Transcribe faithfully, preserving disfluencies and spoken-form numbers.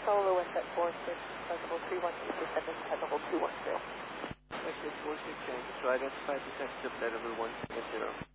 Solo and set four six, level three one two, descendants at level two one zero. X J four six, and so identified descent to flight level one seven zero.